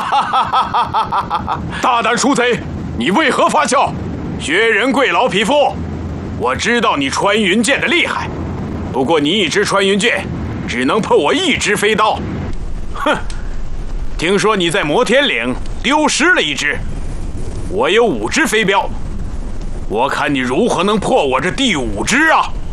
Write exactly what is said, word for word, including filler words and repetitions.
哈哈哈哈哈！大胆鼠贼，你为何发笑？薛仁贵老匹夫，我知道你穿云箭的厉害，不过你一支穿云箭只能破我一支飞刀。哼！听说你在摩天岭丢失了一支，我有五支飞镖，我看你如何能破我这第五支啊！